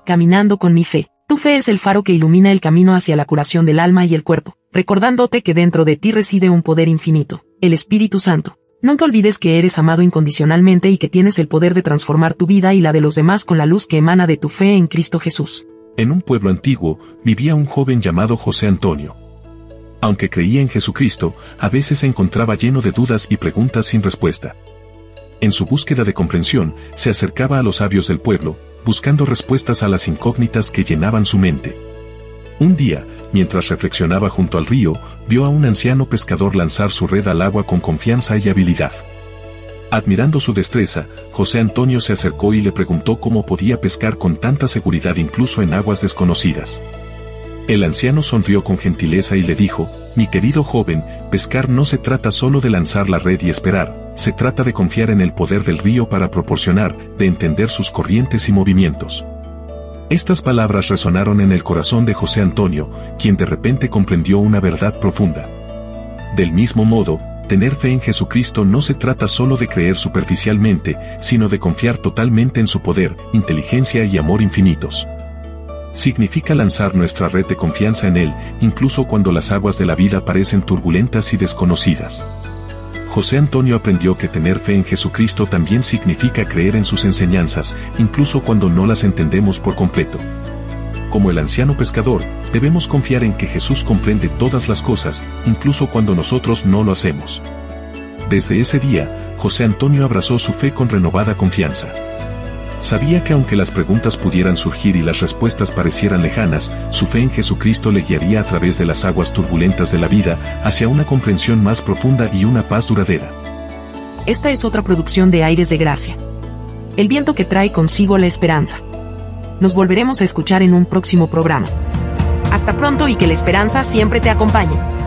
caminando con mi fe. Tu fe es el faro que ilumina el camino hacia la curación del alma y el cuerpo, recordándote que dentro de ti reside un poder infinito, el Espíritu Santo. Nunca olvides que eres amado incondicionalmente y que tienes el poder de transformar tu vida y la de los demás con la luz que emana de tu fe en Cristo Jesús. En un pueblo antiguo, vivía un joven llamado José Antonio. Aunque creía en Jesucristo, a veces se encontraba lleno de dudas y preguntas sin respuesta. En su búsqueda de comprensión, se acercaba a los sabios del pueblo, buscando respuestas a las incógnitas que llenaban su mente. Un día, mientras reflexionaba junto al río, vio a un anciano pescador lanzar su red al agua con confianza y habilidad. Admirando su destreza, José Antonio se acercó y le preguntó cómo podía pescar con tanta seguridad incluso en aguas desconocidas. El anciano sonrió con gentileza y le dijo: «Mi querido joven, pescar no se trata solo de lanzar la red y esperar, se trata de confiar en el poder del río para proporcionar, de entender sus corrientes y movimientos». Estas palabras resonaron en el corazón de José Antonio, quien de repente comprendió una verdad profunda. Del mismo modo, tener fe en Jesucristo no se trata solo de creer superficialmente, sino de confiar totalmente en su poder, inteligencia y amor infinitos. Significa lanzar nuestra red de confianza en Él, incluso cuando las aguas de la vida parecen turbulentas y desconocidas. José Antonio aprendió que tener fe en Jesucristo también significa creer en sus enseñanzas, incluso cuando no las entendemos por completo. Como el anciano pescador, debemos confiar en que Jesús comprende todas las cosas, incluso cuando nosotros no lo hacemos. Desde ese día, José Antonio abrazó su fe con renovada confianza. Sabía que aunque las preguntas pudieran surgir y las respuestas parecieran lejanas, su fe en Jesucristo le guiaría a través de las aguas turbulentas de la vida, hacia una comprensión más profunda y una paz duradera. Esta es otra producción de Aires de Gracia. El viento que trae consigo la esperanza. Nos volveremos a escuchar en un próximo programa. Hasta pronto y que la esperanza siempre te acompañe.